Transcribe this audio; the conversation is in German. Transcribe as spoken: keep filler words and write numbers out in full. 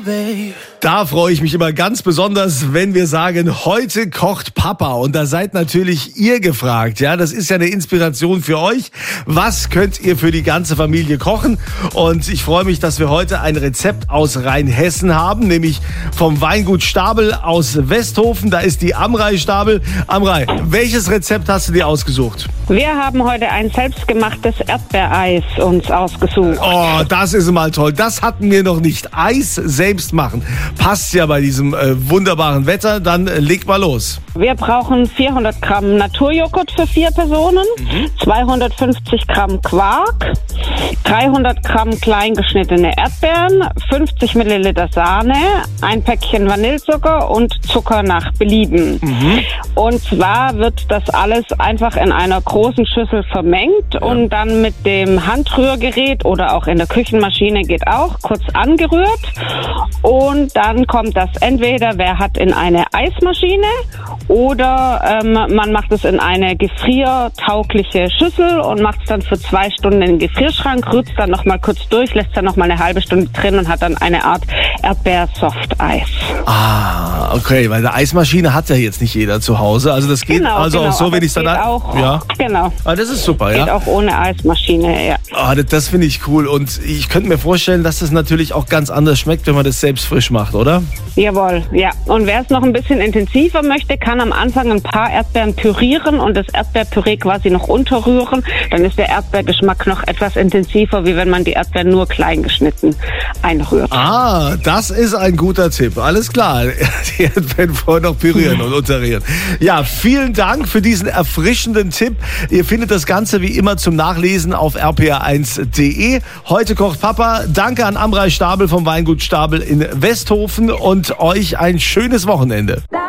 Da freue ich mich immer ganz besonders, wenn wir sagen, heute kocht Papa. Und da seid natürlich ihr gefragt. Ja, das ist ja eine Inspiration für euch. Was könnt ihr für die ganze Familie kochen? Und ich freue mich, dass wir heute ein Rezept aus Rheinhessen haben, nämlich vom Weingut Stabel aus Westhofen. Da ist die Amrei Stabel. Amrei, welches Rezept hast du dir ausgesucht? Wir haben heute ein selbstgemachtes Erdbeereis uns ausgesucht. Oh, das ist mal toll. Das hatten wir noch nicht. Eis selbst machen. Passt ja bei diesem äh, wunderbaren Wetter. Dann äh, leg mal los. Wir brauchen vierhundert Gramm Naturjoghurt für vier Personen, mhm. zweihundertfünfzig Gramm Quark, dreihundert Gramm klein geschnittene Erdbeeren, fünfzig Milliliter Sahne, ein Päckchen Vanillezucker und Zucker nach Belieben. Mhm. Und zwar wird das alles einfach in einer großen Schüssel vermengt ja. und dann mit dem Handrührgerät oder auch in der Küchenmaschine geht auch, kurz angerührt. Und dann kommt das entweder, wer hat in eine Eismaschine oder ähm, man macht es in eine gefriertaugliche Schüssel und macht es dann für zwei Stunden in den Gefrierschrank, rührt es dann nochmal kurz durch, lässt dann nochmal eine halbe Stunde drin und hat dann eine Art Erdbeer-Soft-Eis. Ah, okay, weil eine Eismaschine hat ja jetzt nicht jeder zu Hause. Also das geht genau, also genau, auch so, wenn ich es dann... Auch, ja. Genau. Ah, das ist super, geht ja. Geht auch ohne Eismaschine, ja. Ah, das, das finde ich cool und ich könnte mir vorstellen, dass das natürlich auch ganz anders schmeckt, wenn man das selbst frisch macht, oder? Jawohl, ja. Und wer es noch ein bisschen intensiver möchte, kann am Anfang ein paar Erdbeeren pürieren und das Erdbeerpüree quasi noch unterrühren. Dann ist der Erdbeergeschmack noch etwas intensiver, wie wenn man die Erdbeeren nur klein geschnitten einrührt. Ah, das ist ein guter Tipp. Alles klar. Die Erdbeeren vorher noch pürieren und unterrühren. Ja, vielen Dank für diesen erfrischenden Tipp. Ihr findet das Ganze wie immer zum Nachlesen auf r p r eins punkt d e. Heute kocht Papa. Danke an Amrei Stabel vom Weingut Stabel in Westhofen und euch ein schönes Wochenende.